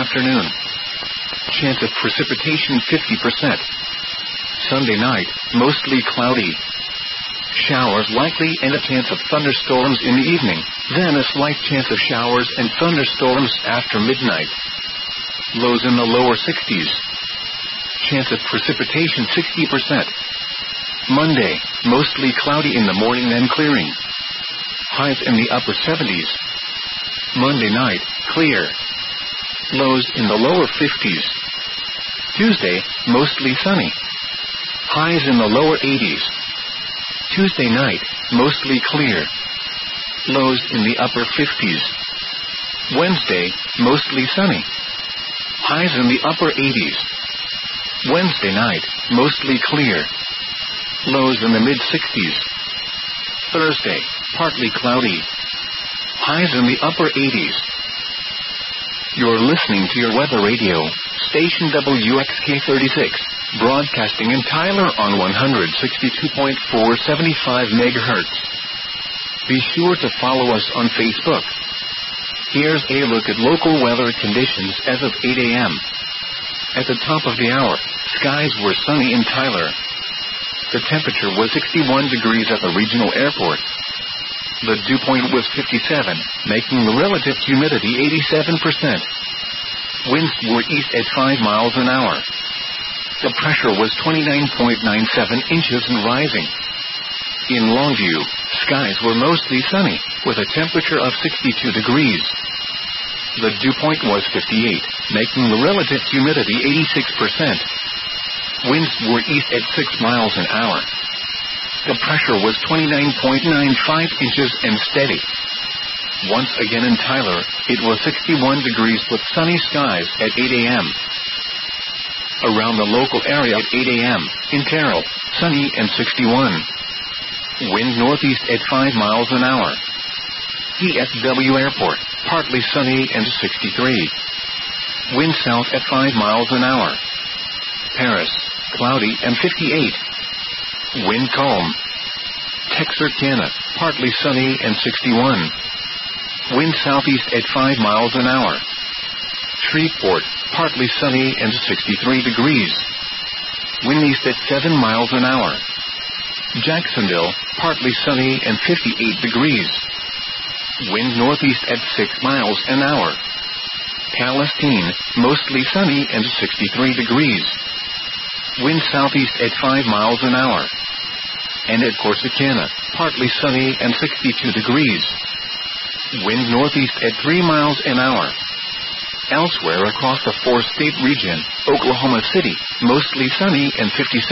afternoon. Chance of precipitation 50%. Sunday night, mostly cloudy. Showers likely and a chance of thunderstorms in the evening, then a slight chance of showers and thunderstorms after midnight. Lows in the lower 60s. Chance of precipitation 60%. Monday, mostly cloudy in the morning then clearing. Highs in the upper 70s. Monday night, clear. Lows in the lower 50s. Tuesday, mostly sunny. Highs in the lower 80s. Tuesday night, mostly clear. Lows in the upper 50s. Wednesday, mostly sunny. Highs in the upper 80s. Wednesday night, mostly clear. Lows in the mid-60s. Thursday, partly cloudy. Highs in the upper 80s. You're listening to your weather radio, station WXK36, broadcasting in Tyler on 162.475 MHz. Be sure to follow us on Facebook. Here's a look at local weather conditions as of 8 a.m. At the top of the hour, skies were sunny in Tyler. The temperature was 61 degrees at the regional airport. The dew point was 57, making the relative humidity 87%. Winds were east at 5 miles an hour. The pressure was 29.97 inches and rising. In Longview, skies were mostly sunny, with a temperature of 62 degrees. The dew point was 58, making the relative humidity 86%. Winds were east at 6 miles an hour. The pressure was 29.95 inches and steady. Once again in Tyler, it was 61 degrees with sunny skies at 8 a.m. Around the local area at 8 a.m., in Carroll, sunny and 61. Wind northeast at 5 miles an hour. DFW Airport, partly sunny and 63. Wind south at 5 miles an hour. Paris, cloudy and 58. Wind calm. Texarkana, partly sunny and 61. Wind southeast at 5 miles an hour. Shreveport, partly sunny and 63 degrees. Wind east at 7 miles an hour. Jacksonville, partly sunny and 58 degrees. Wind northeast at 6 miles an hour. Palestine, mostly sunny and 63 degrees. Wind southeast at 5 miles an hour. And at Corsicana, partly sunny and 62 degrees. Wind northeast at 3 miles an hour. Elsewhere across the four-state region, Oklahoma City, mostly sunny and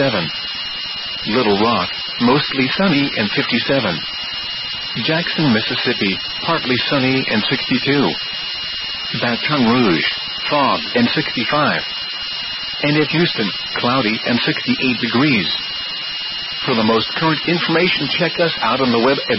57. Little Rock, mostly sunny and 57. Jackson, Mississippi, partly sunny and 62. Baton Rouge, fog and 65. And at Houston, cloudy and 68 degrees. For the most current information, check us out on the web at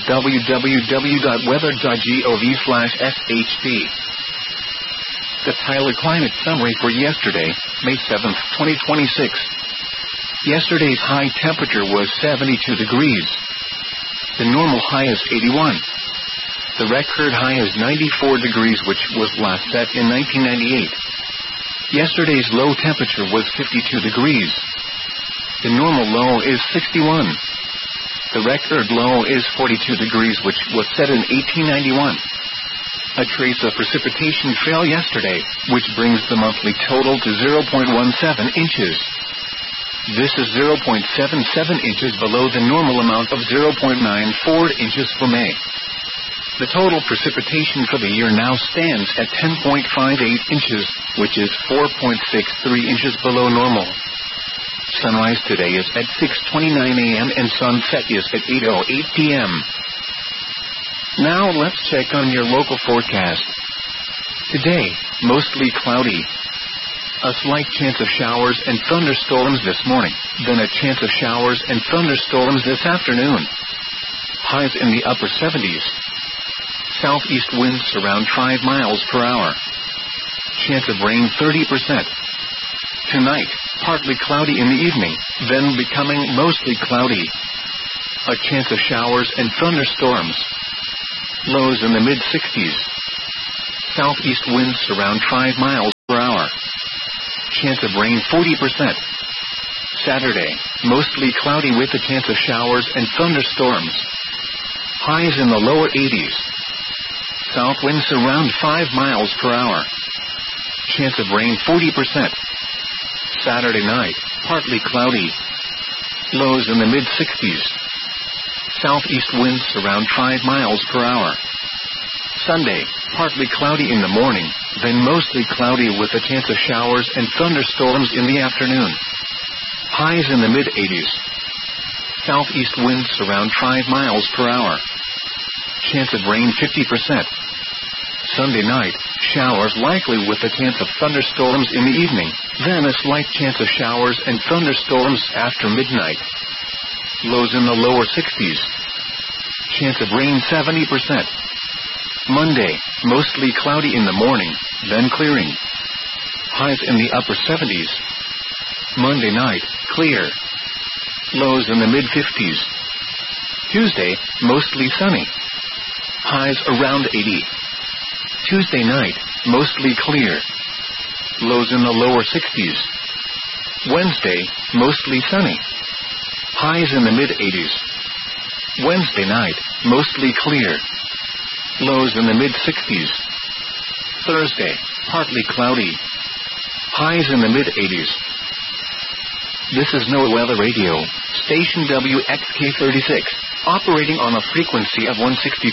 www.weather.gov/SHP. The Tyler Climate Summary for yesterday, May 7th, 2026. Yesterday's high temperature was 72 degrees. The normal high is 81. The record high is 94 degrees, which was last set in 1998. Yesterday's low temperature was 52 degrees. The normal low is 61. The record low is 42 degrees, which was set in 1891. A trace of precipitation fell yesterday, which brings the monthly total to 0.17 inches. This is 0.77 inches below the normal amount of 0.94 inches for May. The total precipitation for the year now stands at 10.58 inches, which is 4.63 inches below normal. Sunrise today is at 6:29 a.m. and sunset is at 8:08 p.m. Now let's check on your local forecast. Today, mostly cloudy. A slight chance of showers and thunderstorms this morning, then a chance of showers and thunderstorms this afternoon. Highs in the upper 70s. Southeast winds around 5 miles per hour. Chance of rain 30%. Tonight, partly cloudy in the evening, then becoming mostly cloudy. A chance of showers and thunderstorms. Lows in the mid-60s. Southeast winds around 5 miles per hour. Chance of rain 40%. Saturday, mostly cloudy with a chance of showers and thunderstorms. Highs in the lower 80s. South winds around 5 miles per hour. Chance of rain 40%. Saturday night, partly cloudy. Lows in the mid-60s. Southeast winds around 5 miles per hour. Sunday, partly cloudy in the morning, then mostly cloudy with a chance of showers and thunderstorms in the afternoon. Highs in the mid-80s. Southeast winds around 5 miles per hour. Chance of rain 50%. Sunday night, showers likely with a chance of thunderstorms in the evening, then a slight chance of showers and thunderstorms after midnight. Lows in the lower 60s. Chance of rain 70%. Monday, mostly cloudy in the morning, then clearing. Highs in the upper 70s. Monday night, clear. Lows in the mid-50s. Tuesday, mostly sunny. Highs around 80. Tuesday night, mostly clear. Lows in the lower 60s. Wednesday, mostly sunny. Highs in the mid-80s. Wednesday night, mostly clear. Lows in the mid-60s. Thursday, partly cloudy. Highs in the mid-80s. This is NOAA Weather Radio, station WXK36, operating on a frequency of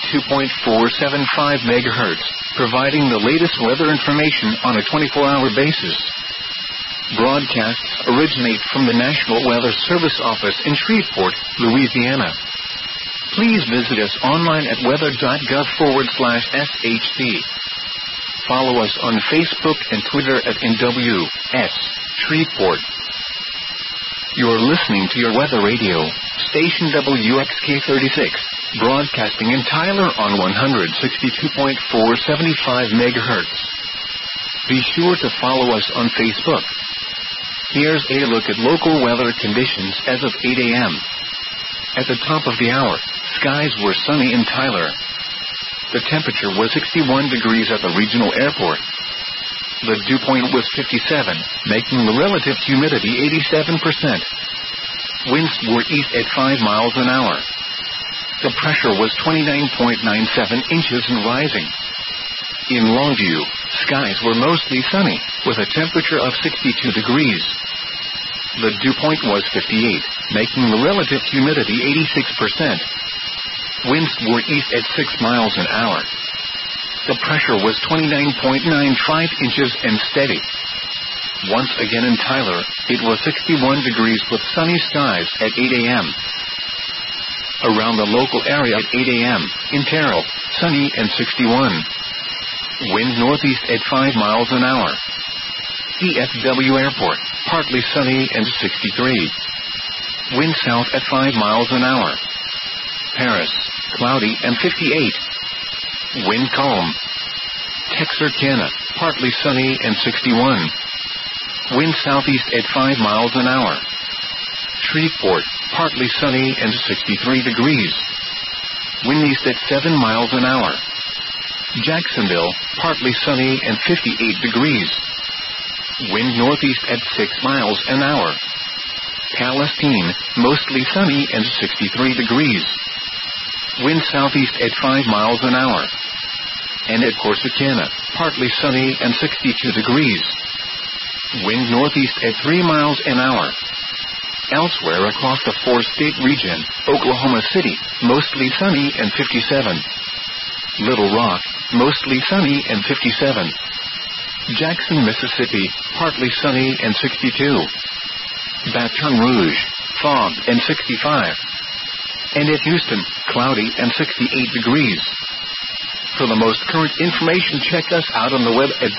162.475 MHz, providing the latest weather information on a 24-hour basis. Broadcasts originate from the National Weather Service office in Shreveport, Louisiana. Please visit us online at weather.gov/SHP. Follow us on Facebook and Twitter at NWS Shreveport. You're listening to your weather radio, station WXK36, broadcasting in Tyler on 162.475 MHz. Be sure to follow us on Facebook. Here's a look at local weather conditions as of 8 a.m. At the top of the hour, skies were sunny in Tyler. The temperature was 61 degrees at the regional airport. The dew point was 57, making the relative humidity 87%. Winds were east at 5 miles an hour. The pressure was 29.97 inches and rising. In Longview, skies were mostly sunny, with a temperature of 62 degrees. The dew point was 58, making the relative humidity 86%. Winds were east at 6 miles an hour. The pressure was 29.95 inches and steady. Once again in Tyler, it was 61 degrees with sunny skies at 8 a.m. Around the local area at 8 a.m., in Terrell, sunny and 61. Wind northeast at 5 miles an hour. DFW Airport, partly sunny and 63. Wind south at 5 miles an hour. Paris, cloudy and 58. Wind calm. Texarkana, partly sunny and 61. Wind southeast at 5 miles an hour. Shreveport, partly sunny and 63 degrees. Wind east at 7 miles an hour. Jacksonville, partly sunny and 58 degrees. Wind northeast at 6 miles an hour. Palestine, mostly sunny and 63 degrees. Wind southeast at 5 miles an hour. And at Corsicana, partly sunny and 62 degrees. Wind northeast at 3 miles an hour. Elsewhere across the four-state region, Oklahoma City, mostly sunny and 57. Little Rock, mostly sunny and 57. Jackson, Mississippi, partly sunny and 62. Baton Rouge, fog and 65. And at Houston, cloudy and 68 degrees. For the most current information, check us out on the web at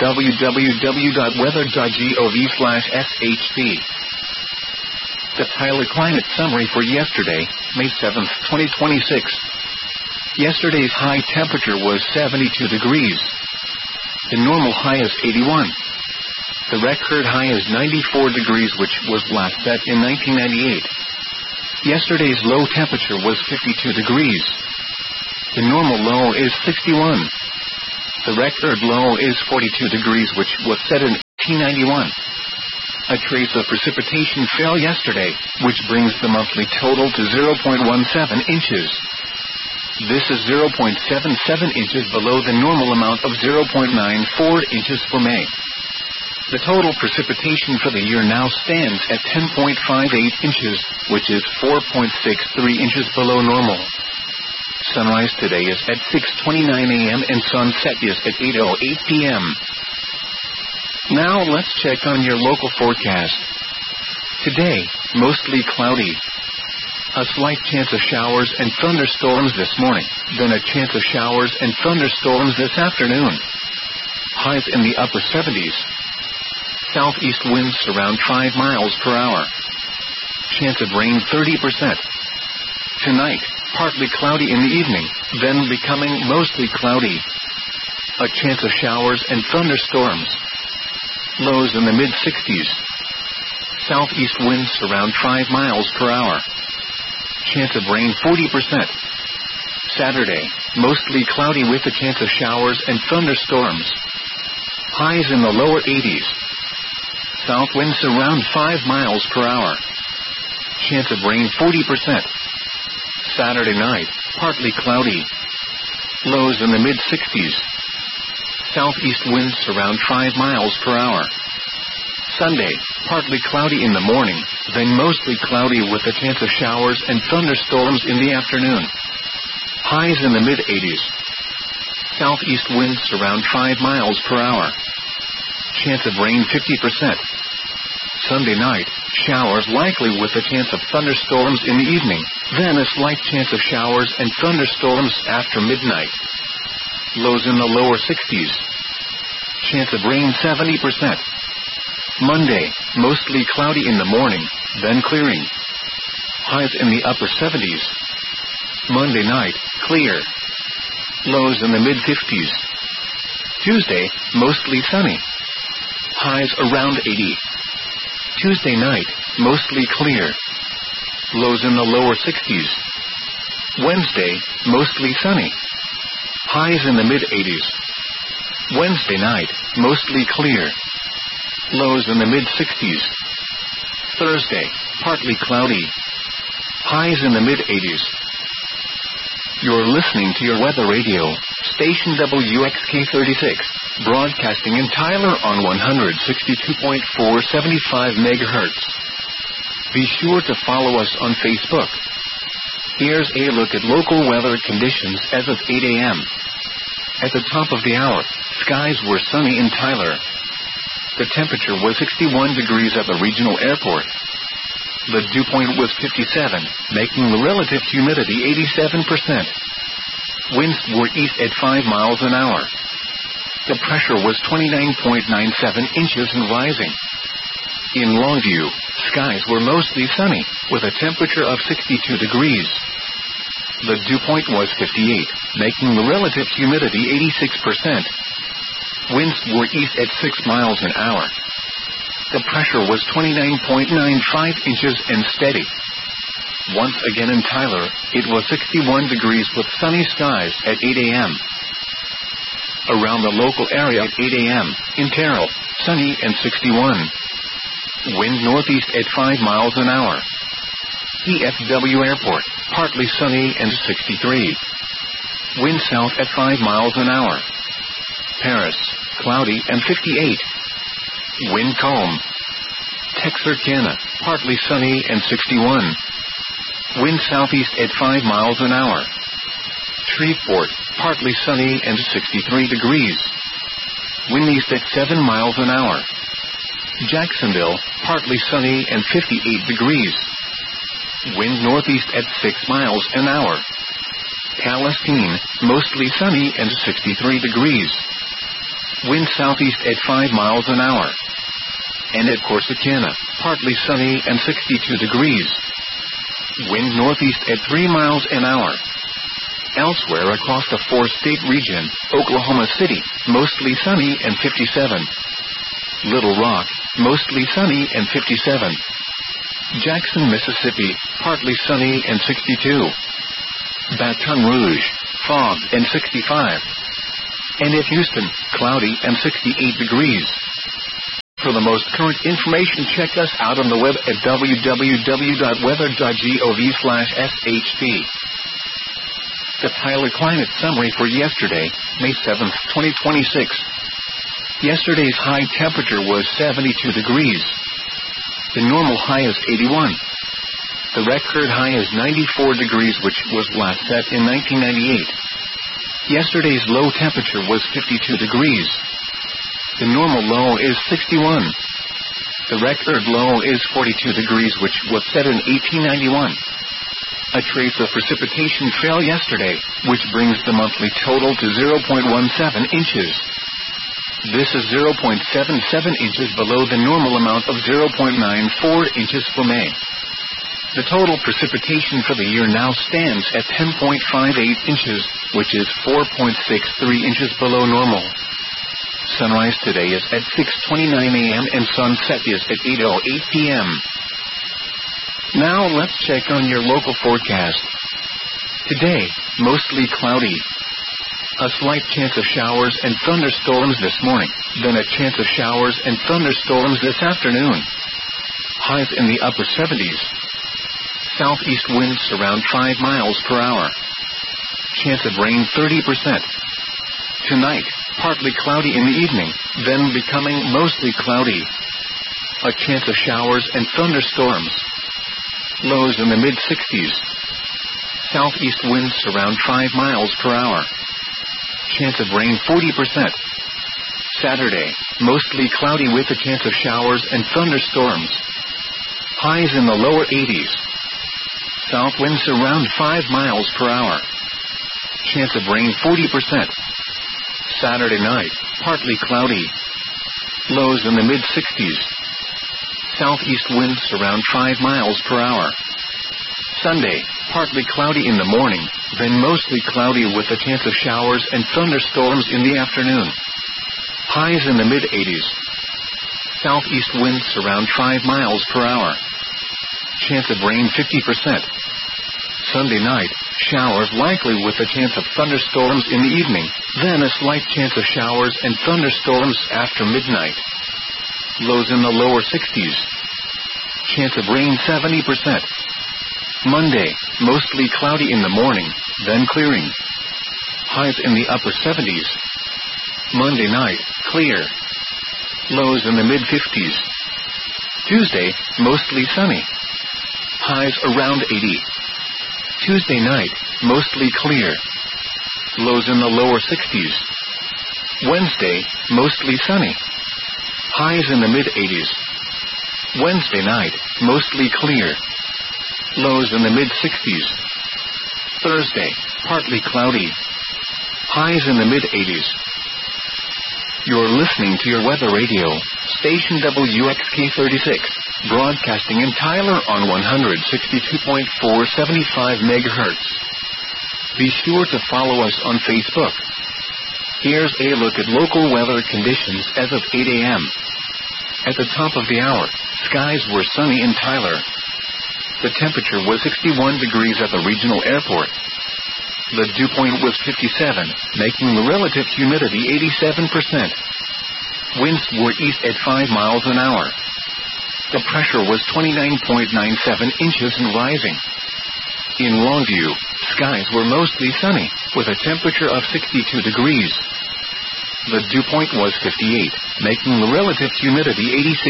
www.weather.gov/SHP. The Tyler Climate Summary for yesterday, May 7, 2026. Yesterday's high temperature was 72 degrees. The normal high is 81. The record high is 94 degrees, which was last set in 1998. Yesterday's low temperature was 52 degrees. The normal low is 61. The record low is 42 degrees, which was set in 1891. A trace of precipitation fell yesterday, which brings the monthly total to 0.17 inches. This is 0.77 inches below the normal amount of 0.94 inches for May. The total precipitation for the year now stands at 10.58 inches, which is 4.63 inches below normal. Sunrise today is at 6:29 a.m. and sunset is at 8:08 p.m. Now let's check on your local forecast. Today, mostly cloudy. A slight chance of showers and thunderstorms this morning, then a chance of showers and thunderstorms this afternoon. Highs in the upper 70s. Southeast winds around 5 miles per hour. Chance of rain 30%. Tonight, partly cloudy in the evening, then becoming mostly cloudy. A chance of showers and thunderstorms. Lows in the mid-60s. Southeast winds around 5 miles per hour. Chance of rain 40%. Saturday, mostly cloudy with a chance of showers and thunderstorms. Highs in the lower 80s. South winds around 5 miles per hour. Chance of rain 40%. Saturday night, partly cloudy. Lows in the mid-60s. Southeast winds around 5 miles per hour. Sunday, partly cloudy in the morning, then mostly cloudy with a chance of showers and thunderstorms in the afternoon. Highs in the mid-80s. Southeast winds around 5 miles per hour. Chance of rain 50%. Sunday night, showers likely with a chance of thunderstorms in the evening, then a slight chance of showers and thunderstorms after midnight. Lows in the lower 60s. Chance of rain 70%. Monday, mostly cloudy in the morning, then clearing. Highs in the upper 70s. Monday night, clear. Lows in the mid-50s. Tuesday, mostly sunny. Highs around 80. Tuesday night, mostly clear. Lows in the lower 60s. Wednesday, mostly sunny. Highs in the mid-80s. Wednesday night, mostly clear. Lows in the mid-60s. Thursday, partly cloudy. Highs in the mid-80s. You're listening to your weather radio, station WXK36, broadcasting in Tyler on 162.475 MHz. Be sure to follow us on Facebook. Here's a look at local weather conditions as of 8 a.m. At the top of the hour, skies were sunny in Tyler. The temperature was 61 degrees at the regional airport. The dew point was 57, making the relative humidity 87%. Winds were east at 5 miles an hour. The pressure was 29.97 inches and rising. In Longview, skies were mostly sunny, with a temperature of 62 degrees. The dew point was 58, making the relative humidity 86%. Winds were east at 6 miles an hour. The pressure was 29.95 inches and steady. Once again in Tyler, it was 61 degrees with sunny skies at 8 a.m. Around the local area at 8 a.m., in Terrell, sunny and 61. Wind northeast at 5 miles an hour. DFW Airport, partly sunny and 63. Wind south at 5 miles an hour. Paris, cloudy and 58. Wind calm. Texarkana, partly sunny and 61. Wind southeast at 5 miles an hour. Shreveport, partly sunny and 63 degrees. Wind east at 7 miles an hour. Jacksonville, partly sunny and 58 degrees. Wind northeast at 6 miles an hour. Palestine, mostly sunny and 63 degrees. Wind southeast at 5 miles an hour. And at Corsicana, partly sunny and 62 degrees. Wind northeast at 3 miles an hour. Elsewhere across the 4-state region, Oklahoma City, mostly sunny and 57. Little Rock, mostly sunny and 57. Jackson, Mississippi, partly sunny and 62. Baton Rouge, fog and 65. And at Houston, cloudy and 68 degrees. For the most current information, check us out on the web at www.weather.gov/SHP. The Tyler Climate Summary for yesterday, May 7, 2026. Yesterday's high temperature was 72 degrees. The normal high is 81. The record high is 94 degrees, which was last set in 1998. Yesterday's low temperature was 52 degrees. The normal low is 61. The record low is 42 degrees, which was set in 1891. A trace of precipitation fell yesterday, which brings the monthly total to 0.17 inches. This is 0.77 inches below the normal amount of 0.94 inches for May. The total precipitation for the year now stands at 10.58 inches, which is 4.63 inches below normal. Sunrise today is at 6:29 a.m. and sunset is at 8:08 p.m. Now let's check on your local forecast. Today, mostly cloudy. A slight chance of showers and thunderstorms this morning, then a chance of showers and thunderstorms this afternoon. Highs in the upper 70s. Southeast winds around 5 miles per hour. Chance of rain 30%. Tonight, partly cloudy in the evening, then becoming mostly cloudy. A chance of showers and thunderstorms. Lows in the mid-60s. Southeast winds around 5 miles per hour. Chance of rain 40%. Saturday, mostly cloudy with a chance of showers and thunderstorms. Highs in the lower 80s. South winds around 5 miles per hour. Chance of rain 40%. Saturday night, partly cloudy. Lows in the mid-60s. Southeast winds around 5 miles per hour. Sunday, partly cloudy in the morning, then mostly cloudy with a chance of showers and thunderstorms in the afternoon. Highs in the mid-80s. Southeast winds around 5 miles per hour. Chance of rain 50%. Sunday night, showers likely with a chance of thunderstorms in the evening, then a slight chance of showers and thunderstorms after midnight. Lows in the lower 60s. Chance of rain 70%. Monday, mostly cloudy in the morning, then clearing. Highs in the upper 70s. Monday night, clear. Lows in the mid-50s. Tuesday, mostly sunny. Highs around 80. Tuesday night, mostly clear. Lows in the lower 60s. Wednesday, mostly sunny. Highs in the mid-80s. Wednesday night, mostly clear. Lows in the mid-60s. Thursday, partly cloudy. Highs in the mid-80s. You're listening to your weather radio, station WXK36, broadcasting in Tyler on 162.475 MHz. Be sure to follow us on Facebook. Here's a look at local weather conditions as of 8 a.m. At the top of the hour, skies were sunny in Tyler. The temperature was 61 degrees at the regional airport. The dew point was 57, making the relative humidity 87%. Winds were east at 5 miles an hour. The pressure was 29.97 inches and rising. In Longview, skies were mostly sunny, with a temperature of 62 degrees. The dew point was 58, making the relative humidity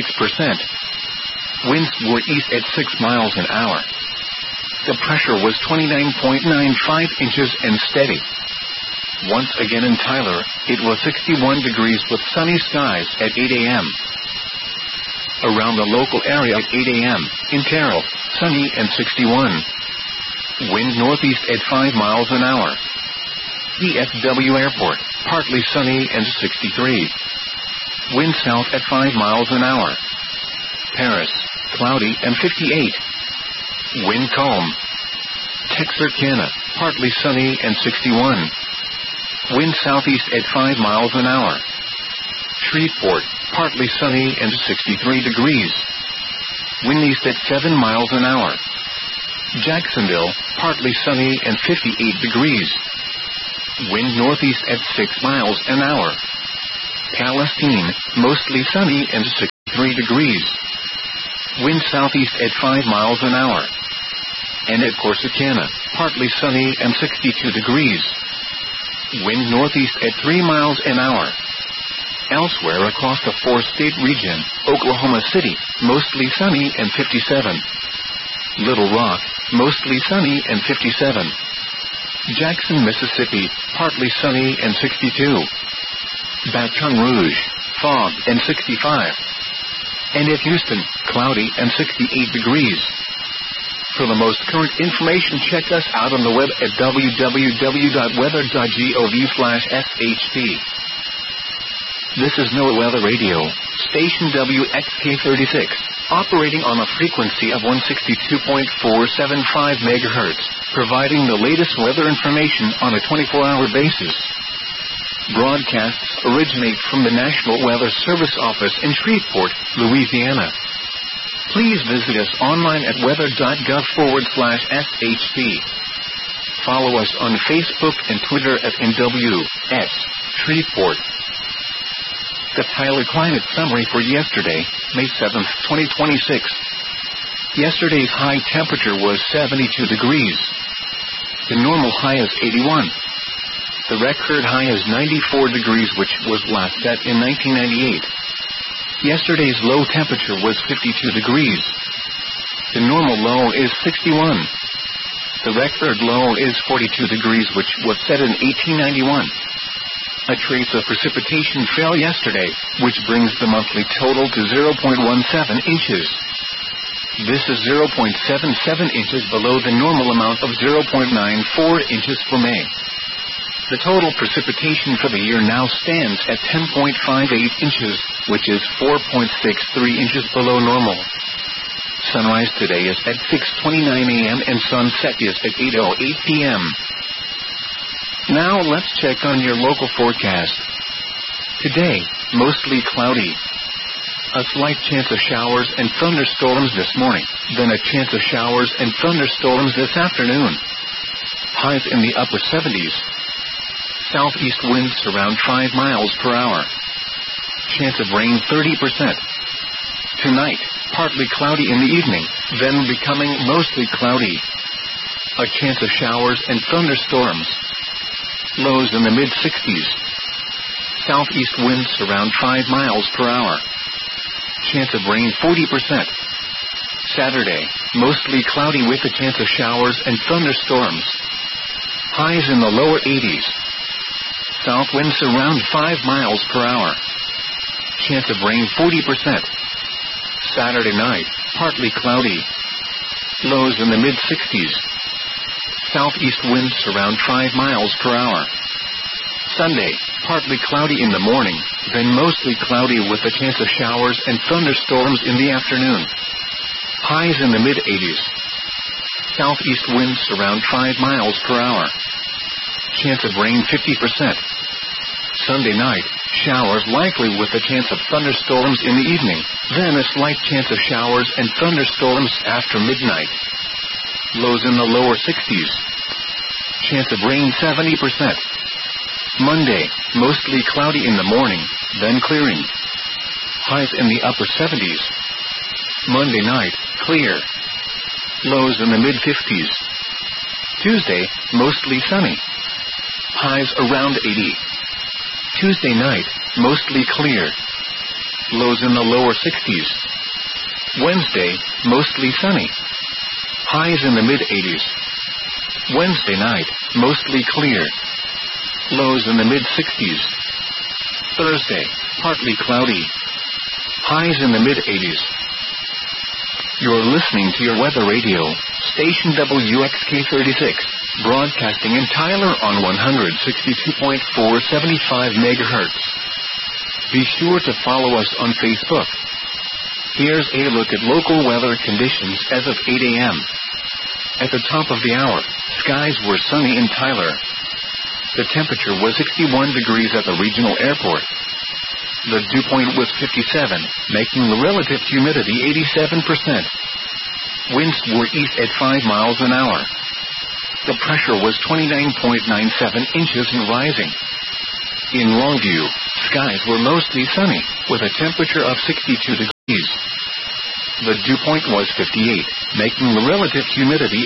86%. Winds were east at 6 miles an hour. The pressure was 29.95 inches and steady. Once again in Tyler, it was 61 degrees with sunny skies at 8 a.m. Around the local area at 8 a.m., in Carroll, sunny and 61. Wind northeast at 5 miles an hour. DFW Airport, partly sunny and 63. Wind south at 5 miles an hour. Paris, cloudy and 58. Wind calm. Texarkana, partly sunny and 61. Wind southeast at 5 miles an hour. Shreveport, partly sunny and 63 degrees. Wind east at 7 miles an hour. Jacksonville, partly sunny and 58 degrees. Wind northeast at 6 miles an hour. Palestine, mostly sunny and 63 degrees. Wind southeast at 5 miles an hour. And at Corsicana, partly sunny and 62 degrees. Wind northeast at 3 miles an hour. Elsewhere across the four-state region, Oklahoma City, mostly sunny and 57. Little Rock, mostly sunny and 57. Jackson, Mississippi, partly sunny and 62. Baton Rouge, fog and 65. And at Houston, cloudy and 68 degrees. For the most current information, check us out on the web at www.weather.gov/shp. This is NOAA Weather Radio, station WXK36, operating on a frequency of 162.475 MHz, providing the latest weather information on a 24-hour basis. Broadcasts originate from the National Weather Service office in Shreveport, Louisiana. Please visit us online at weather.gov/shp. Follow us on Facebook and Twitter at NWS Shreveport. The Tyler Climate Summary for yesterday, May 7th, 2026. Yesterday's high temperature was 72 degrees. The normal high is 81. The record high is 94 degrees, which was last set in 1998. Yesterday's low temperature was 52 degrees. The normal low is 61. The record low is 42 degrees, which was set in 1891. A trace of precipitation fell yesterday, which brings the monthly total to 0.17 inches. This is 0.77 inches below the normal amount of 0.94 inches for May. The total precipitation for the year now stands at 10.58 inches, which is 4.63 inches below normal. Sunrise today is at 6:29 a.m. and sunset is at 8:08 p.m. Now let's check on your local forecast. Today, mostly cloudy. A slight chance of showers and thunderstorms this morning, then a chance of showers and thunderstorms this afternoon. Highs in the upper 70s. Southeast winds around 5 miles per hour. Chance of rain 30%. Tonight, partly cloudy in the evening, then becoming mostly cloudy. A chance of showers and thunderstorms. Lows in the mid-60s. Southeast winds around 5 miles per hour. Chance of rain 40%. Saturday, mostly cloudy with a chance of showers and thunderstorms. Highs in the lower 80s. South winds around 5 miles per hour. Chance of rain 40%. Saturday night, partly cloudy. Lows in the mid-60s. Southeast winds around 5 miles per hour. Sunday, partly cloudy in the morning, then mostly cloudy with a chance of showers and thunderstorms in the afternoon. Highs in the mid-80s. Southeast winds around 5 miles per hour. Chance of rain 50%. Sunday night, showers likely with a chance of thunderstorms in the evening, then a slight chance of showers and thunderstorms after midnight. Lows in the lower 60s. Chance of rain 70%. Monday, mostly cloudy in the morning, then clearing. Highs in the upper 70s. Monday night, clear. Lows in the mid-50s. Tuesday, mostly sunny. Highs around 80. Tuesday night, mostly clear. Lows in the lower 60s. Wednesday, mostly sunny. Highs in the mid-80s. Wednesday night, mostly clear. Lows in the mid-60s. Thursday, partly cloudy. Highs in the mid-80s. You're listening to your weather radio, station WXK36, broadcasting in Tyler on 162.475 MHz. Be sure to follow us on Facebook. Here's a look at local weather conditions as of 8 a.m. At the top of the hour, skies were sunny in Tyler. The temperature was 61 degrees at the regional airport. The dew point was 57, making the relative humidity 87%. Winds were east at 5 miles an hour. The pressure was 29.97 inches and rising. In Longview, skies were mostly sunny, with a temperature of 62 degrees. The dew point was 58, making the relative humidity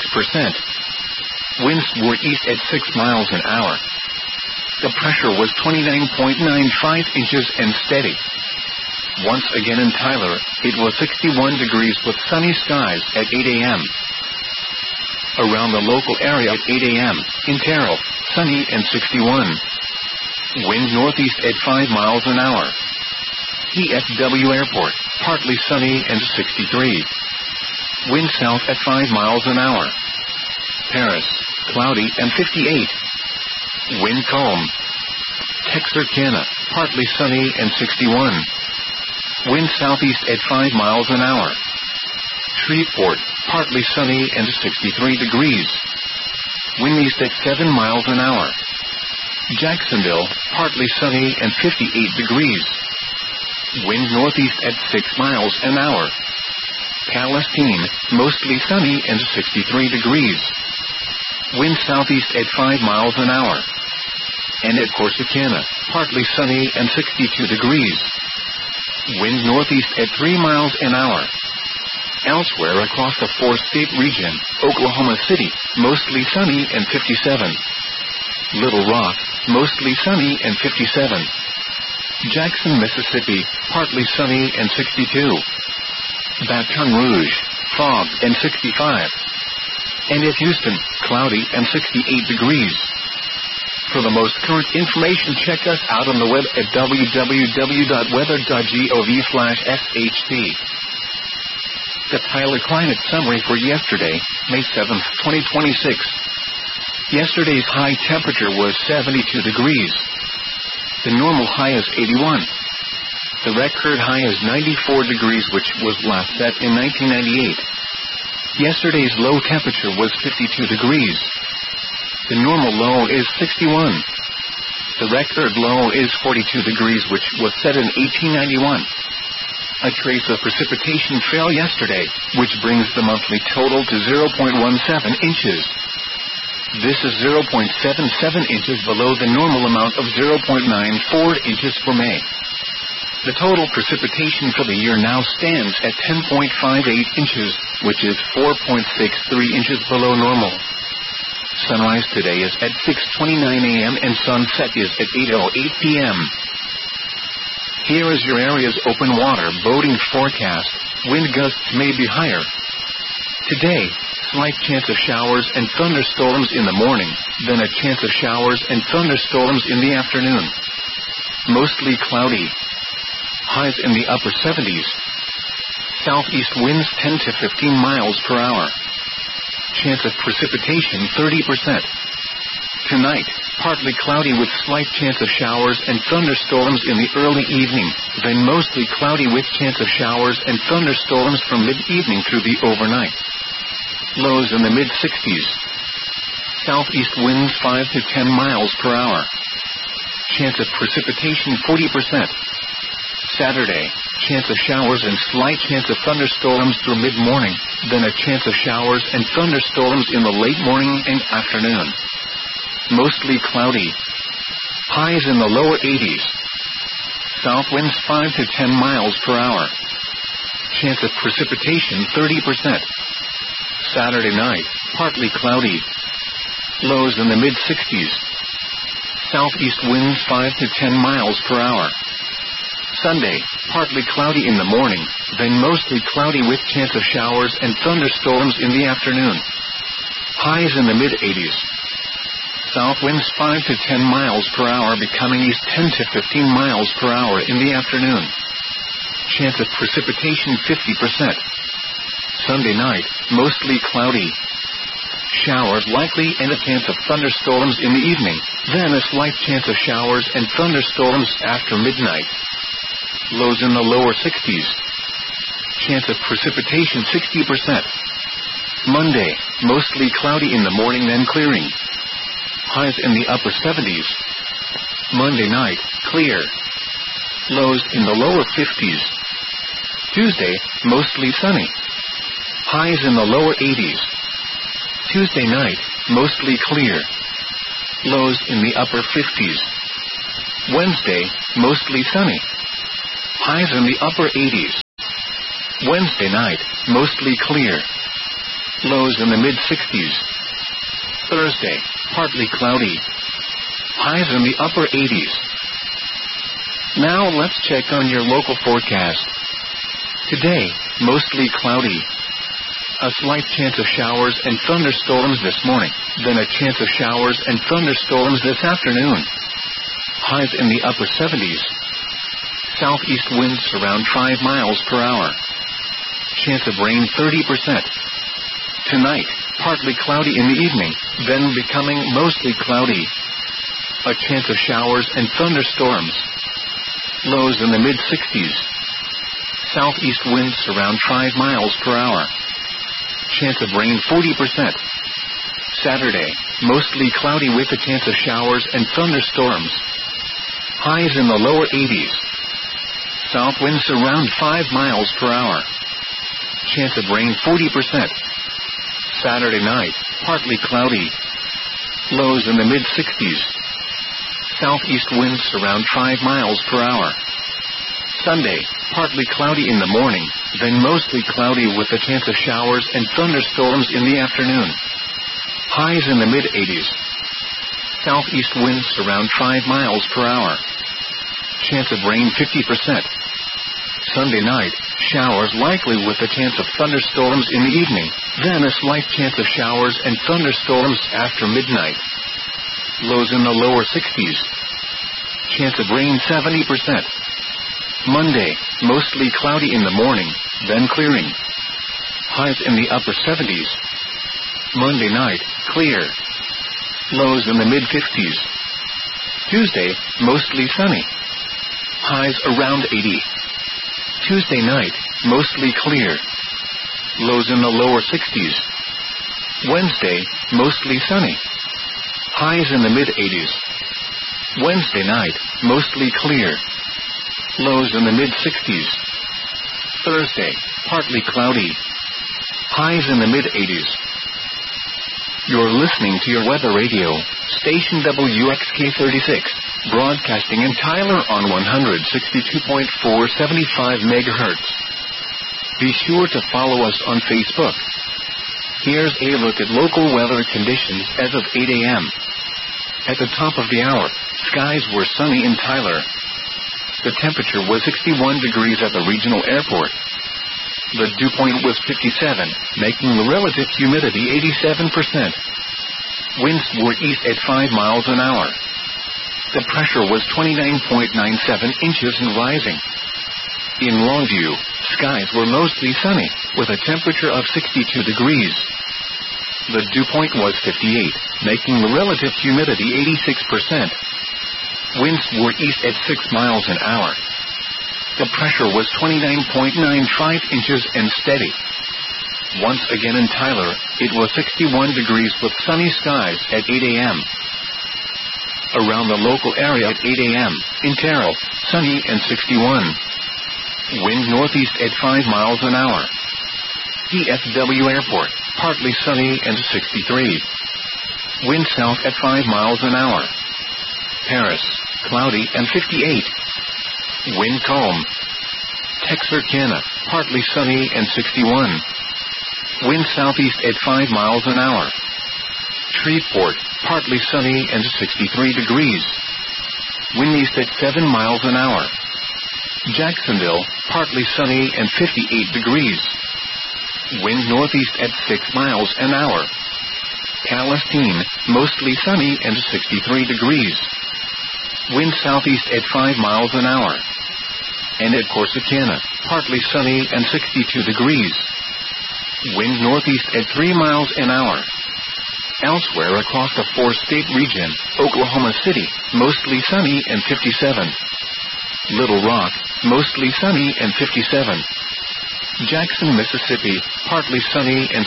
86%. Winds were east at 6 miles an hour. The pressure was 29.95 inches and steady. Once again in Tyler, it was 61 degrees with sunny skies at 8 a.m. Around the local area at 8 a.m., in Terrell, sunny and 61. Wind northeast at 5 miles an hour. DFW Airport, partly sunny and 63. Wind south at 5 miles an hour. Paris, cloudy and 58. Wind calm. Texarkana, partly sunny and 61. Wind southeast at 5 miles an hour. Shreveport, partly sunny and 63 degrees. Wind east at 7 miles an hour. Jacksonville, partly sunny and 58 degrees. Wind northeast at 6 miles an hour. Palestine, mostly sunny and 63 degrees. Wind southeast at 5 miles an hour. And at Corsicana, partly sunny and 62 degrees. Wind northeast at 3 miles an hour. Elsewhere across the four-state region, Oklahoma City, mostly sunny and 57. Little Rock, mostly sunny and 57. Jackson, Mississippi, partly sunny and 62. Baton Rouge, fog and 65. And at Houston, cloudy and 68 degrees. For the most current information, check us out on the web at www.weather.gov/SHC. The Tyler Climate Summary for yesterday, May 7, 2026. Yesterday's high temperature was 72 degrees. The normal high is 81. The record high is 94 degrees, which was last set in 1998. Yesterday's low temperature was 52 degrees. The normal low is 61. The record low is 42 degrees, which was set in 1891. A trace of precipitation fell yesterday, which brings the monthly total to 0.17 inches. This is 0.77 inches below the normal amount of 0.94 inches for May. The total precipitation for the year now stands at 10.58 inches, which is 4.63 inches below normal. Sunrise today is at 6:29 a.m. and sunset is at 8:08 p.m. Here is your area's open water boating forecast. Wind gusts may be higher. Today, slight chance of showers and thunderstorms in the morning, then a chance of showers and thunderstorms in the afternoon. Mostly cloudy. Highs in the upper 70s. Southeast winds 10 to 15 miles per hour. Chance of precipitation 30%. Tonight, partly cloudy with slight chance of showers and thunderstorms in the early evening, then mostly cloudy with chance of showers and thunderstorms from mid-evening through the overnight. Lows in the mid-60s. Southeast winds 5 to 10 miles per hour. Chance of precipitation 40%. Saturday, chance of showers and slight chance of thunderstorms through mid-morning, then a chance of showers and thunderstorms in the late morning and afternoon. Mostly cloudy. Highs in the lower 80s. South winds 5 to 10 miles per hour. Chance of precipitation 30%. Saturday night, partly cloudy. Lows in the mid-60s. Southeast winds 5 to 10 miles per hour. Sunday, partly cloudy in the morning, then mostly cloudy with chance of showers and thunderstorms in the afternoon. Highs in the mid-80s. South winds 5 to 10 miles per hour becoming east 10 to 15 miles per hour in the afternoon. Chance of precipitation 50%. Sunday night, mostly cloudy. Showers likely and a chance of thunderstorms in the evening, then a slight chance of showers and thunderstorms after midnight. Lows in the lower 60s. Chance of precipitation 60%. Monday, mostly cloudy in the morning then clearing. Highs in the upper 70s. Monday night, clear. Lows in the lower 50s. Tuesday, mostly sunny. Highs in the lower 80s. Tuesday night, mostly clear. Lows in the upper 50s. Wednesday, mostly sunny. Highs in the upper 80s. Wednesday night, mostly clear. Lows in the mid-60s. Thursday, partly cloudy. Highs in the upper 80s. Now let's check on your local forecast. Today, mostly cloudy. A slight chance of showers and thunderstorms this morning, then a chance of showers and thunderstorms this afternoon. Highs in the upper 70s. Southeast winds around 5 miles per hour. Chance of rain 30%. Tonight, partly cloudy in the evening, then becoming mostly cloudy. A chance of showers and thunderstorms. Lows in the mid-60s. Southeast winds around 5 miles per hour. Chance of rain 40%. Saturday, mostly cloudy with a chance of showers and thunderstorms. Highs in the lower 80s. South winds around 5 miles per hour. Chance of rain 40%. Saturday night, partly cloudy. Lows in the mid-60s. Southeast winds around 5 miles per hour. Sunday, partly cloudy in the morning, then mostly cloudy with a chance of showers and thunderstorms in the afternoon. Highs in the mid-80s. Southeast winds around 5 miles per hour. Chance of rain 50%. Sunday night, showers likely with a chance of thunderstorms in the evening, then a slight chance of showers and thunderstorms after midnight. Lows in the lower 60s. Chance of rain 70%. Monday, mostly cloudy in the morning, then clearing. Highs in the upper 70s. Monday night, clear. Lows in the mid-50s. Tuesday, mostly sunny. Highs around 80. Tuesday night, mostly clear. Lows in the lower 60s. Wednesday, mostly sunny. Highs in the mid-80s. Wednesday night, mostly clear. Lows in the mid-60s. Thursday, partly cloudy. Highs in the mid-80s. You're listening to your weather radio, station WXK36, broadcasting in Tyler on 162.475 MHz. Be sure to follow us on Facebook. Here's a look at local weather conditions as of 8 a.m. At the top of the hour, skies were sunny in Tyler. The temperature was 61 degrees at the regional airport. The dew point was 57, making the relative humidity 87%. Winds were east at 5 miles an hour. The pressure was 29.97 inches and rising. In Longview, skies were mostly sunny, with a temperature of 62 degrees. The dew point was 58, making the relative humidity 86%. Winds were east at 6 miles an hour. The pressure was 29.95 inches and steady. Once again in Tyler, it was 61 degrees with sunny skies at 8 a.m. Around the local area at 8 a.m., in Terrell, sunny and 61. Wind northeast at 5 miles an hour. DFW Airport, partly sunny and 63. Wind south at 5 miles an hour. Paris, cloudy and 58. Wind calm. Texarkana, partly sunny and 61. Wind southeast at 5 miles an hour. Shreveport, partly sunny and 63 degrees. Wind east at 7 miles an hour. Jacksonville, partly sunny and 58 degrees. Wind northeast at 6 miles an hour. Palestine, mostly sunny and 63 degrees. Wind southeast at 5 miles an hour. And at Corsicana, partly sunny and 62 degrees. Wind northeast at 3 miles an hour. Elsewhere across the four-state region, Oklahoma City, mostly sunny and 57. Little Rock, mostly sunny and 57. Jackson, Mississippi, partly sunny and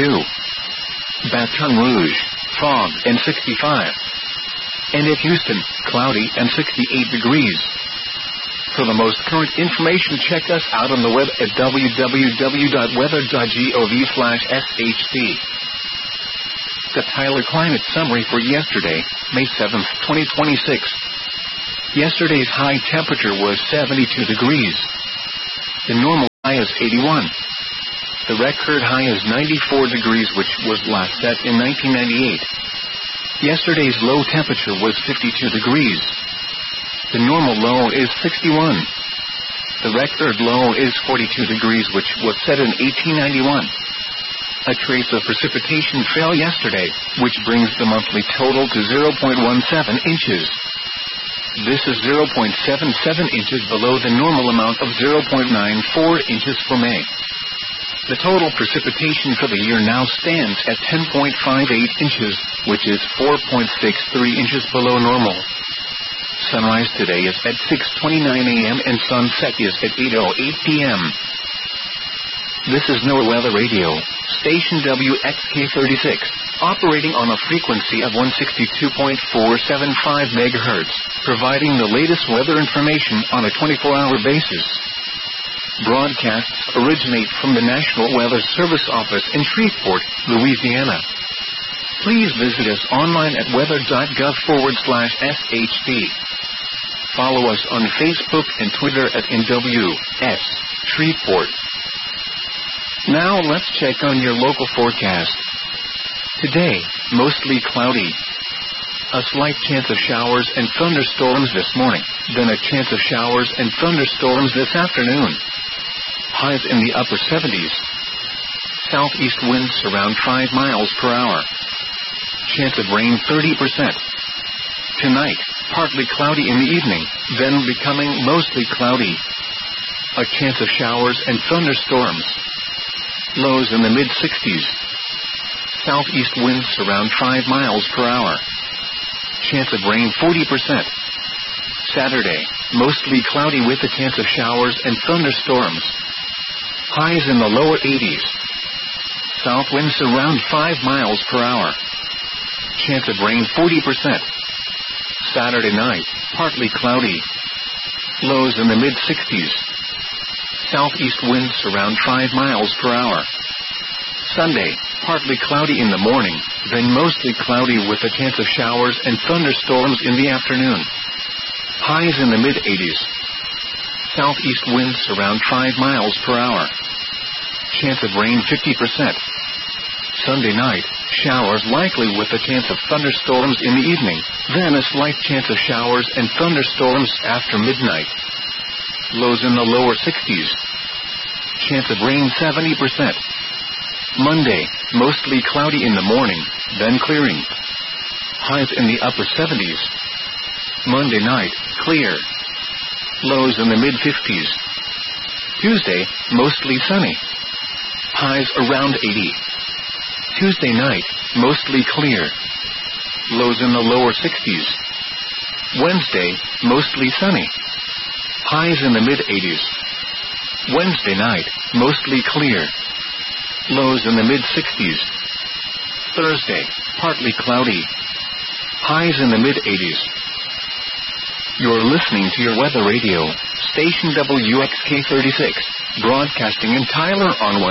62. Baton Rouge, fog and 65. And at Houston, cloudy and 68 degrees. For the most current information, check us out on the web at www.weather.gov/shd. The Tyler Climate Summary for yesterday, May 7, 2026. Yesterday's high temperature was 72 degrees. The normal high is 81. The record high is 94 degrees, which was last set in 1998. Yesterday's low temperature was 52 degrees. The normal low is 61. The record low is 42 degrees, which was set in 1891. A trace of precipitation fell yesterday, which brings the monthly total to 0.17 inches. This is 0.77 inches below the normal amount of 0.94 inches for May. The total precipitation for the year now stands at 10.58 inches, which is 4.63 inches below normal. Sunrise today is at 6:29 a.m. and sunset is at 8:08 p.m. This is NOAA Weather Radio, station WXK36, operating on a frequency of 162.475 MHz, providing the latest weather information on a 24-hour basis. Broadcasts originate from the National Weather Service office in Shreveport, Louisiana. Please visit us online at weather.gov/SHP. Follow us on Facebook and Twitter at NWS Shreveport. Now let's check on your local forecast. Today, mostly cloudy. A slight chance of showers and thunderstorms this morning, then a chance of showers and thunderstorms this afternoon. Highs in the upper 70s. Southeast winds around 5 miles per hour. Chance of rain 30%. Tonight, partly cloudy in the evening, then becoming mostly cloudy. A chance of showers and thunderstorms. Lows in the mid-60s. Southeast winds around 5 miles per hour. Chance of rain 40%. Saturday, mostly cloudy with a chance of showers and thunderstorms. Highs in the lower 80s. South winds around 5 miles per hour. Chance of rain 40%. Saturday night, partly cloudy. Lows in the mid-60s. Southeast winds around 5 miles per hour. Sunday, partly cloudy in the morning, then mostly cloudy with a chance of showers and thunderstorms in the afternoon. Highs in the mid-80s. Southeast winds around 5 miles per hour. Chance of rain 50%. Sunday night, showers likely with a chance of thunderstorms in the evening, then a slight chance of showers and thunderstorms after midnight. Lows in the lower 60s. Chance of rain 70%. Monday, mostly cloudy in the morning, then clearing. Highs in the upper 70s. Monday night, clear. Lows in the mid-50s. Tuesday, mostly sunny. Highs around 80. Tuesday night, mostly clear. Lows in the lower 60s. Wednesday, mostly sunny. Highs in the mid-80s. Wednesday night, mostly clear. Lows in the mid-60s. Thursday, partly cloudy. Highs in the mid-80s. You're listening to your weather radio, station WXK36, broadcasting in Tyler on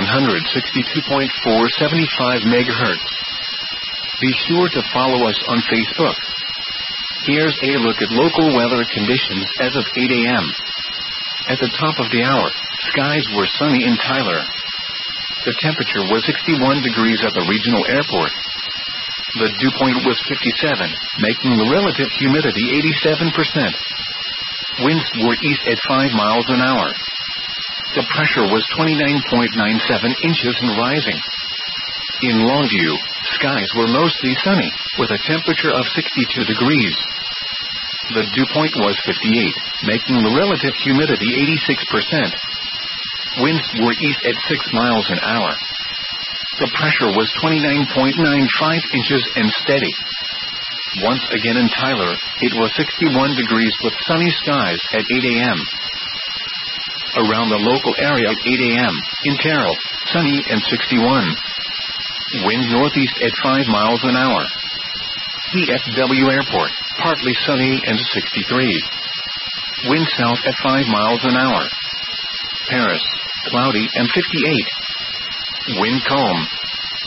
162.475 MHz. Be sure to follow us on Facebook. Here's a look at local weather conditions as of 8 a.m. At the top of the hour, skies were sunny in Tyler. The temperature was 61 degrees at the regional airport. The dew point was 57, making the relative humidity 87%. Winds were east at 5 miles an hour. The pressure was 29.97 inches and rising. In Longview, skies were mostly sunny, with a temperature of 62 degrees. The dew point was 58, making the relative humidity 86%. Winds were east at 6 miles an hour. The pressure was 29.95 inches and steady. Once again in Tyler, it was 61 degrees with sunny skies at 8 a.m. Around the local area at 8 a.m., in Terrell, sunny and 61. Wind northeast at 5 miles an hour. DFW Airport, partly sunny and 63. Wind south at 5 miles an hour. Paris, cloudy and 58. Wind calm.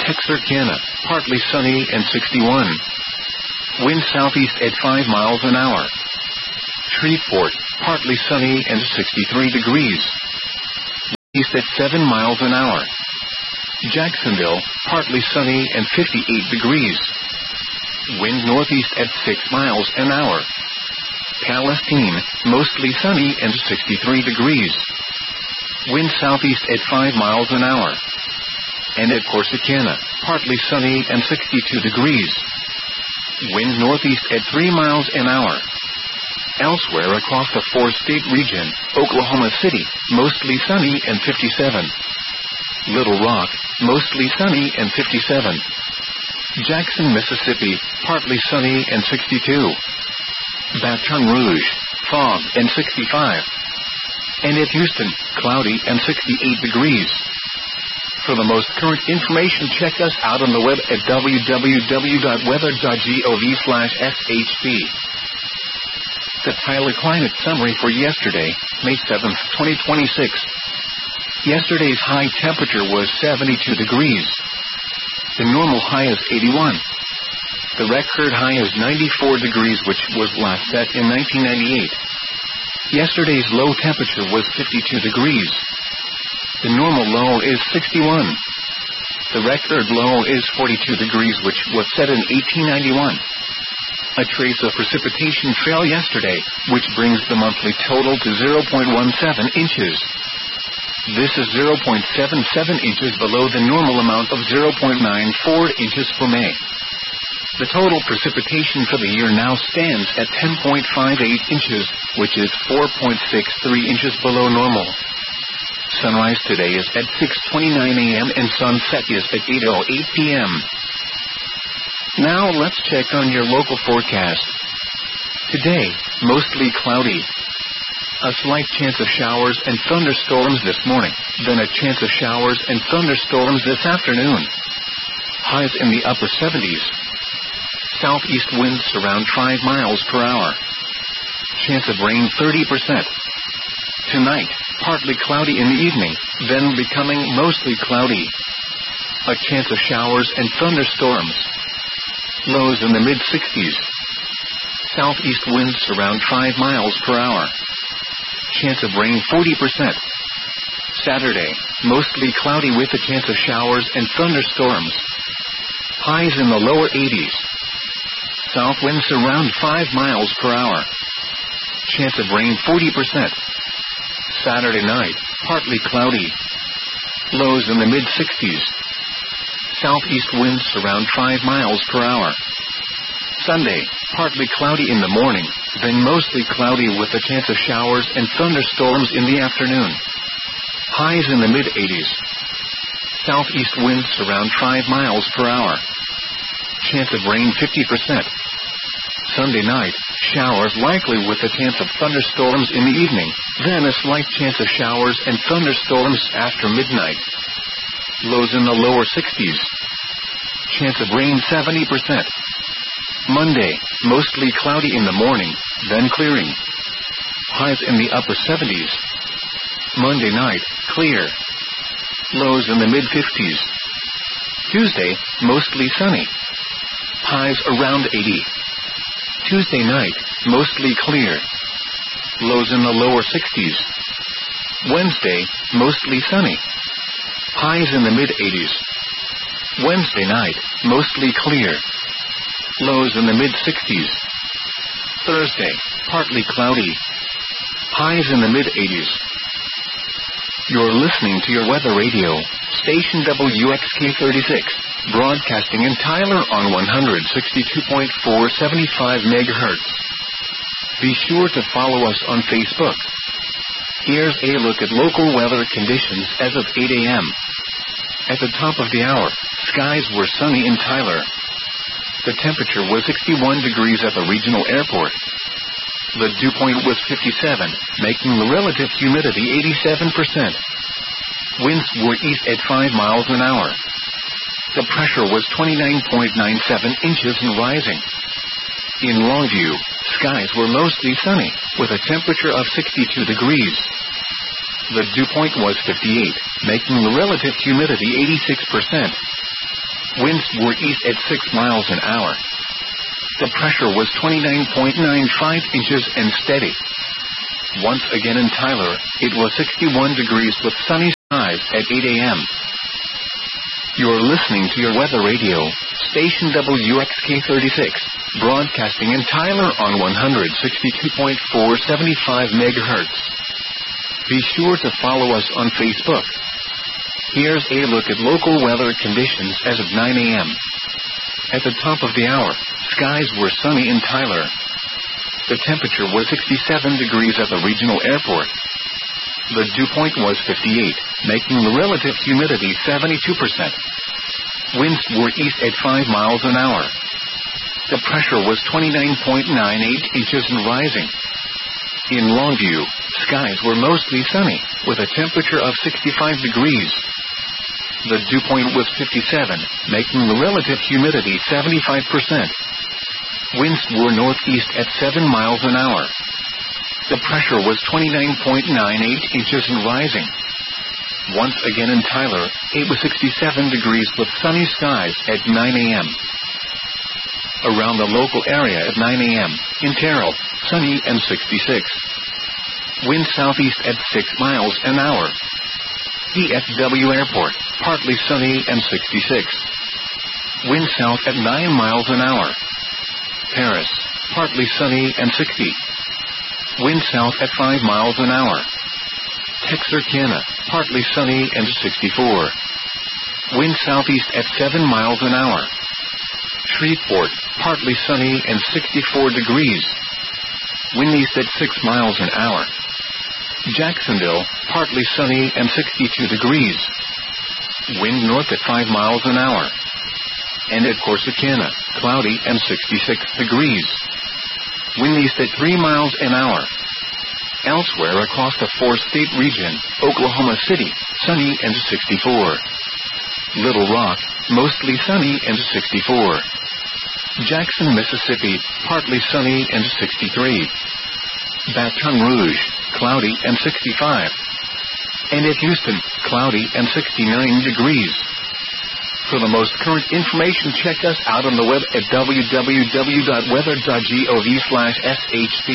Texarkana, partly sunny and 61. Wind southeast at 5 miles an hour. Shreveport, partly sunny and 63 degrees. East at 7 miles an hour. Jacksonville, partly sunny and 58 degrees. Wind northeast at 6 miles an hour. Palestine, mostly sunny and 63 degrees. Wind southeast at 5 miles an hour. And at Corsicana, partly sunny and 62 degrees. Wind northeast at 3 miles an hour. Elsewhere across the 4-state region, Oklahoma City, mostly sunny and 57. Little Rock, mostly sunny and 57. Jackson, Mississippi, partly sunny and 62. Baton Rouge, fog and 65. And at Houston, cloudy and 68 degrees. For the most current information, check us out on the web at www.weather.gov/shp. The Tyler Climate Summary for yesterday, May 7, 2026. Yesterday's high temperature was 72 degrees. The normal high is 81. The record high is 94 degrees, which was last set in 1998. Yesterday's low temperature was 52 degrees. The normal low is 61. The record low is 42 degrees, which was set in 1891. A trace of precipitation fell yesterday, which brings the monthly total to 0.17 inches. This is 0.77 inches below the normal amount of 0.94 inches for May. The total precipitation for the year now stands at 10.58 inches, which is 4.63 inches below normal. Sunrise today is at 6:29 a.m. and sunset is at 8:08 p.m. Now let's check on your local forecast. Today, mostly cloudy. A slight chance of showers and thunderstorms this morning, then a chance of showers and thunderstorms this afternoon. Highs in the upper 70s. Southeast winds around 5 miles per hour. Chance of rain 30%. Tonight, partly cloudy in the evening, then becoming mostly cloudy. A chance of showers and thunderstorms. Lows in the mid-60s. Southeast winds around 5 miles per hour. Chance of rain 40%. Saturday, mostly cloudy with a chance of showers and thunderstorms. Highs in the lower 80s. South winds around 5 miles per hour. Chance of rain 40%. Saturday night, partly cloudy. Lows in the mid-60s. Southeast winds around 5 miles per hour. Sunday, partly cloudy in the morning, then mostly cloudy with a chance of showers and thunderstorms in the afternoon. Highs in the mid-80s. Southeast winds around 5 miles per hour. Chance of rain 50%. Sunday night, showers likely with a chance of thunderstorms in the evening, then a slight chance of showers and thunderstorms after midnight. Lows in the lower 60s. Chance of rain 70%. Monday, mostly cloudy in the morning, then clearing. Highs in the upper 70s. Monday night, clear. Lows in the mid-50s. Tuesday, mostly sunny. Highs around 80. Tuesday night, mostly clear. Lows in the lower 60s. Wednesday, mostly sunny. Highs in the mid-80s. Wednesday night, mostly clear. Lows in the mid-60s. Thursday, partly cloudy. Highs in the mid-80s. You're listening to your weather radio, station WXK36, broadcasting in Tyler on 162.475 megahertz. Be sure to follow us on Facebook. Here's a look at local weather conditions as of 8 a.m. At the top of the hour, skies were sunny in Tyler. The temperature was 61 degrees at the regional airport. The dew point was 57, making the relative humidity 87%. Winds were east at 5 miles an hour. The pressure was 29.97 inches and rising. In Longview, skies were mostly sunny, with a temperature of 62 degrees. The dew point was 58, making the relative humidity 86%. Winds were east at 6 miles an hour. The pressure was 29.95 inches and steady. Once again in Tyler, it was 61 degrees with sunny skies at 8 a.m. You're listening to your weather radio, station WXK36, broadcasting in Tyler on 162.475 megahertz. Be sure to follow us on Facebook. Here's a look at local weather conditions as of 9 a.m. At the top of the hour, skies were sunny in Tyler. The temperature was 67 degrees at the regional airport. The dew point was 58, making the relative humidity 72%. Winds were east at 5 miles an hour. The pressure was 29.98 inches and rising. In Longview, skies were mostly sunny, with a temperature of 65 degrees. The dew point was 57, making the relative humidity 75%. Winds were northeast at 7 miles an hour. The pressure was 29.98 inches and rising. Once again in Tyler, it was 67 degrees with sunny skies at 9 a.m. Around the local area at 9 a.m., in Terrell, sunny and 66. Wind southeast at 6 miles an hour. DFW Airport, partly sunny and 66. Wind south at 9 miles an hour. Paris, partly sunny and 60. Wind south at 5 miles an hour. Texarkana, partly sunny and 64. Wind southeast at 7 miles an hour. Shreveport, partly sunny and 64 degrees. Wind east at 6 miles an hour. Jacksonville, partly sunny and 62 degrees. Wind north at 5 miles an hour. And at Corsicana, cloudy and 66 degrees. Wind east at 3 miles an hour. Elsewhere across the four-state region, Oklahoma City, sunny and 64. Little Rock, mostly sunny and 64. Jackson, Mississippi, partly sunny and 63. Baton Rouge, cloudy and 65. And at Houston, cloudy and 69 degrees. For the most current information, check us out on the web at www.weather.gov/shp.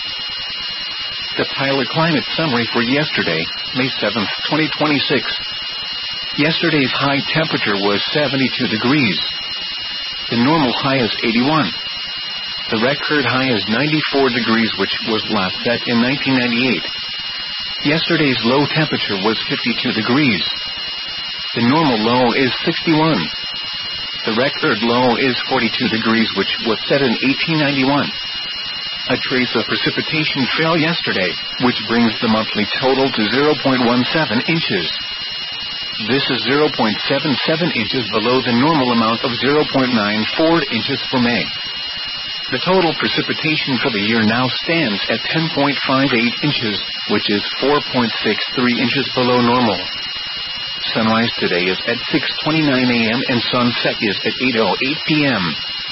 The Tyler Climate Summary for yesterday, May 7th, 2026. Yesterday's high temperature was 72 degrees. The normal high is 81. The record high is 94 degrees, which was last set in 1998. Yesterday's low temperature was 52 degrees. The normal low is 61. The record low is 42 degrees, which was set in 1891. A trace of precipitation fell yesterday, which brings the monthly total to 0.17 inches. This is 0.77 inches below the normal amount of 0.94 inches for May. The total precipitation for the year now stands at 10.58 inches, which is 4.63 inches below normal. Sunrise today is at 6:29 a.m. and sunset is at 8:08 p.m.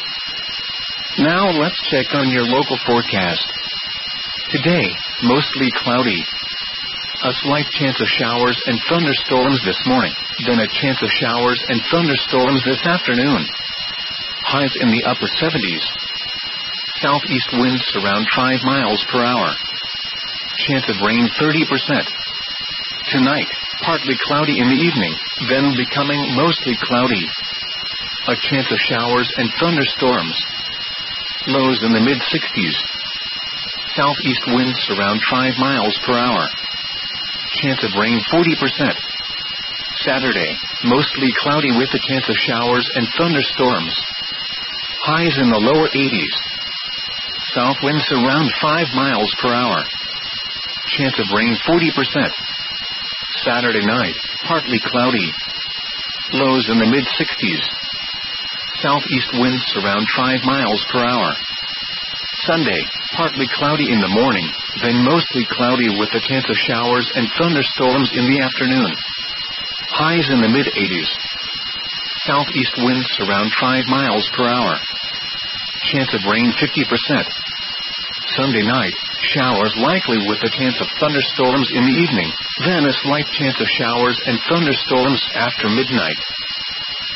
Now let's check on your local forecast. Today, mostly cloudy. A slight chance of showers and thunderstorms this morning, then a chance of showers and thunderstorms this afternoon. Highs in the upper 70s. Southeast winds around 5 miles per hour. Chance of rain 30%. Tonight, partly cloudy in the evening, then becoming mostly cloudy. A chance of showers and thunderstorms. Lows in the mid-60s. Southeast winds around 5 miles per hour. Chance of rain 40%. Saturday, mostly cloudy with a chance of showers and thunderstorms. Highs in the lower 80s. South winds around 5 miles per hour. Chance of rain 40%. Saturday night, partly cloudy. Lows in the mid-60s. Southeast winds around 5 miles per hour. Sunday, partly cloudy in the morning, then mostly cloudy with a chance of showers and thunderstorms in the afternoon. Highs in the mid-80s. Southeast winds around 5 miles per hour. Chance of rain 50%. Sunday night, showers likely with a chance of thunderstorms in the evening, then a slight chance of showers and thunderstorms after midnight.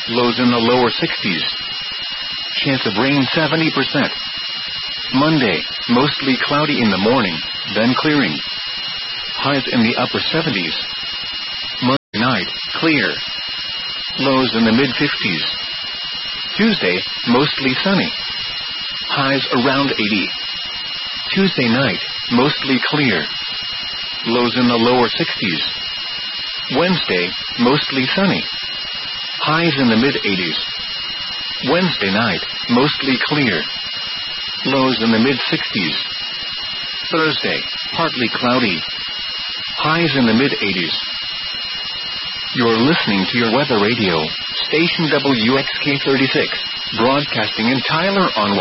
Lows in the lower 60s. Chance of rain 70%. Monday, mostly cloudy in the morning, then clearing. Highs in the upper 70s. Monday night, clear. Lows in the mid-50s. Tuesday, mostly sunny. Highs around 80. Tuesday night, mostly clear. Lows in the lower 60s. Wednesday, mostly sunny. Highs in the mid-80s. Wednesday night, mostly clear. Lows in the mid-60s. Thursday, partly cloudy. Highs in the mid-80s. You're listening to your weather radio, station WXK36, broadcasting in Tyler on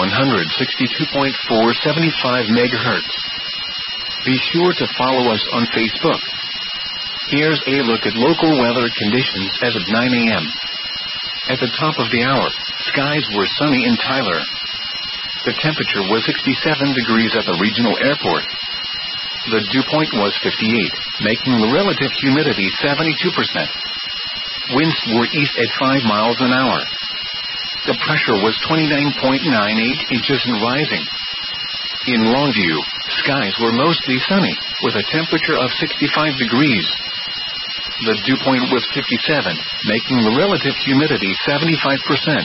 162.475 MHz. Be sure to follow us on Facebook. Here's a look at local weather conditions as of 9 a.m. At the top of the hour, skies were sunny in Tyler. The temperature was 67 degrees at the regional airport. The dew point was 58, making the relative humidity 72%. Winds were east at 5 miles an hour. The pressure was 29.98 inches and rising. In Longview, skies were mostly sunny, with a temperature of 65 degrees. The dew point was 57, making the relative humidity 75%.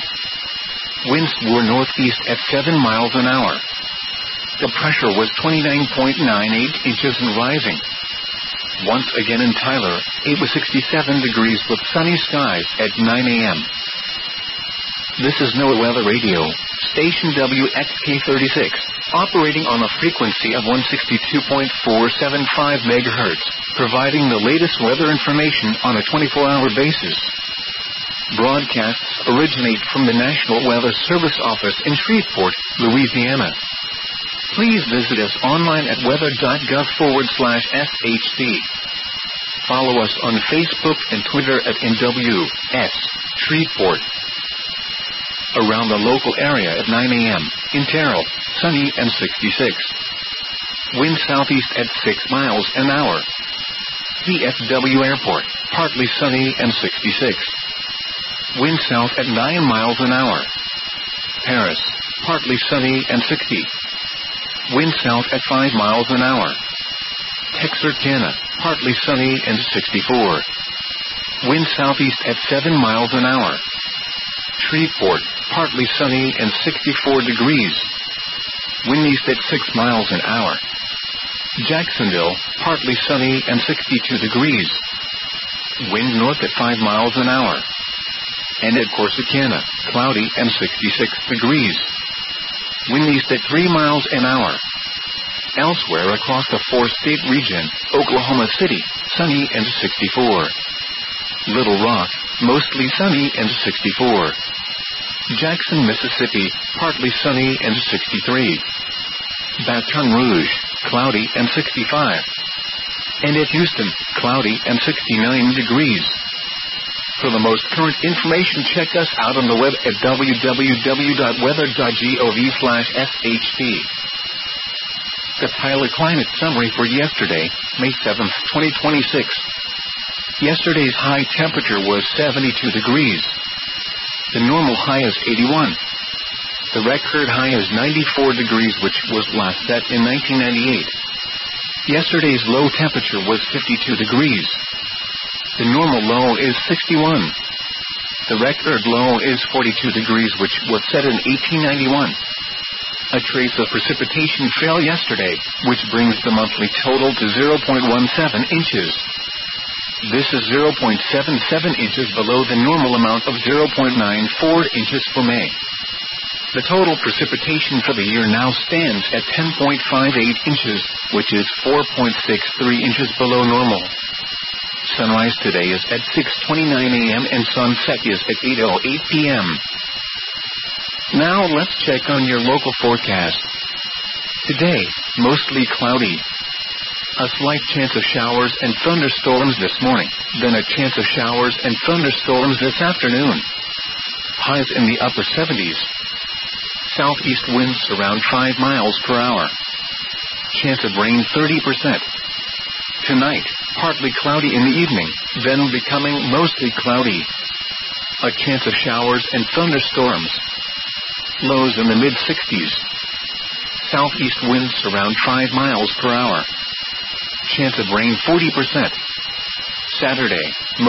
Winds were northeast at 7 miles an hour. The pressure was 29.98 inches and rising. Once again in Tyler, it was 67 degrees with sunny skies at 9 a.m. This is NOAA Weather Radio, station WXK36, operating on a frequency of 162.475 MHz, providing the latest weather information on a 24-hour basis. Broadcasts originate from the National Weather Service office in Shreveport, Louisiana. Please visit us online at weather.gov/SHC. Follow us on Facebook and Twitter at NWS Shreveport. Around the local area at 9 a.m. in Terrell, sunny and 66. Wind southeast at 6 miles an hour. DFW Airport, partly sunny and 66. Wind south at 9 miles an hour. Paris, partly sunny and 60. Wind south at 5 miles an hour. Texarkana, partly sunny and 64. Wind southeast at 7 miles an hour. Shreveport, partly sunny and 64 degrees. Wind east at 6 miles an hour. Jacksonville, partly sunny and 62 degrees. Wind north at 5 miles an hour. And at Corsicana, cloudy and 66 degrees. Wind east at 3 miles an hour. Elsewhere across the four-state region, Oklahoma City, sunny and 64. Little Rock, mostly sunny and 64. Jackson, Mississippi, partly sunny and 63. Baton Rouge, cloudy and 65. And at Houston, cloudy and 69 degrees. For the most current information, check us out on the web at www.weather.gov/SHC. The Tyler Climate Summary for yesterday, May 7th, 2026. Yesterday's high temperature was 72 degrees. The normal high is 81. The record high is 94 degrees, which was last set in 1998. Yesterday's low temperature was 52 degrees. The normal low is 61. The record low is 42 degrees, which was set in 1891. A trace of precipitation fell yesterday, which brings the monthly total to 0.17 inches. This is 0.77 inches below the normal amount of 0.94 inches for May. The total precipitation for the year now stands at 10.58 inches, which is 4.63 inches below normal. Sunrise today is at 6:29 a.m. and sunset is at 8:08 p.m. Now let's check on your local forecast. Today, mostly cloudy. A slight chance of showers and thunderstorms this morning, then a chance of showers and thunderstorms this afternoon. Highs in the upper 70s. Southeast winds around 5 miles per hour. Chance of rain 30%. Tonight, partly cloudy in the evening, then becoming mostly cloudy. A chance of showers and thunderstorms. Lows in the mid-60s. Southeast winds around 5 miles per hour. Chance of rain 40%. Saturday,